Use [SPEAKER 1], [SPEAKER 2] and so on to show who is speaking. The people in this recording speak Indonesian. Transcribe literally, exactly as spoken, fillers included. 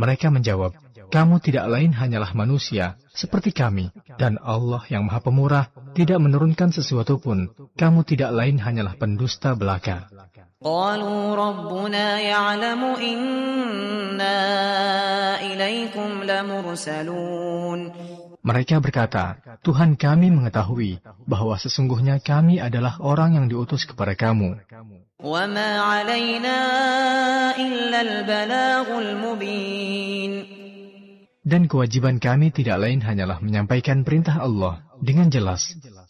[SPEAKER 1] Mereka menjawab, kamu tidak lain hanyalah manusia, seperti kami, dan Allah yang Maha Pemurah tidak menurunkan sesuatu pun. Kamu tidak lain hanyalah pendusta belaka.
[SPEAKER 2] قالوا ربنا يعلم إنا إليكم لمرسلون.
[SPEAKER 1] Mereka berkata, Tuhan kami mengetahui bahwa sesungguhnya kami adalah orang yang diutus kepada kamu.
[SPEAKER 2] وما علينا إلا البلاغ المبين.
[SPEAKER 1] Dan kewajiban kami tidak lain hanyalah menyampaikan perintah Allah dengan jelas.